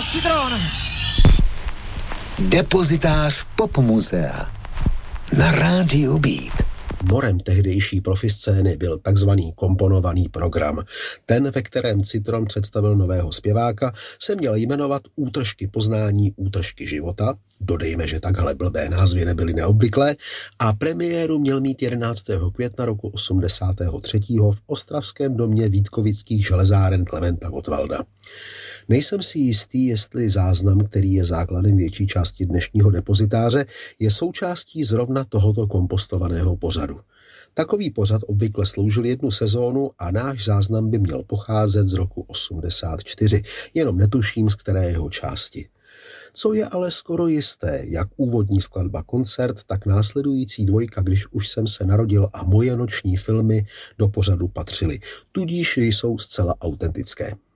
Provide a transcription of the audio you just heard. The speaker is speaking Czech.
Citron. Depozitář Popmuzea na rádiu Beat. Morem tehdejší profiscény byl takzvaný komponovaný program. Ten, ve kterém Citron představil nového zpěváka, se měl jmenovat Útržky poznání, útržky života. Dodejme, že takhle blbé názvy nebyly neobvyklé. A premiéru měl mít 11. května roku 83. v ostravském domě Vítkovických železáren Klementa Gottwalda. Nejsem si jistý, jestli záznam, který je základem větší části dnešního depozitáře, je součástí zrovna tohoto kompostovaného pořadu. Takový pořad obvykle sloužil 1 sezónu a náš záznam by měl pocházet z roku 84, jenom netuším, z které jeho části. Co je ale skoro jisté, jak úvodní skladba Koncert, tak následující dvojka Když už jsem se narodil a Moje noční filmy do pořadu patřily, tudíž jsou zcela autentické.